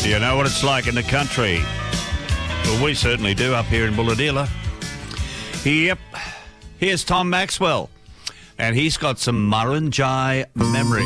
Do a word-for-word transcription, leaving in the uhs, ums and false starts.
You know what it's like in the country? Well, we certainly do up here in Bulahdelah. Yep. Here's Tom Maxwell. And he's got some Murrumbidgee memories.